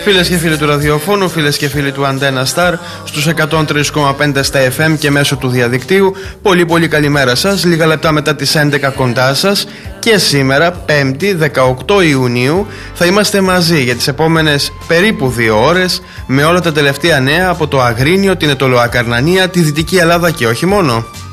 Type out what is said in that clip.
Φίλες και φίλοι του ραδιοφώνου, φίλες και φίλοι του Αντένα Star στους 103,5 στα FM και μέσω του διαδικτύου, πολύ καλημέρα σας. Λίγα λεπτά μετά τις 11 κοντά σας και σήμερα 5η 18 Ιουνίου θα είμαστε μαζί για τις επόμενες περίπου 2 ώρες με όλα τα τελευταία νέα από το Αγρίνιο, την Ετωλοακαρνανία, τη Δυτική Ελλάδα και όχι μόνο.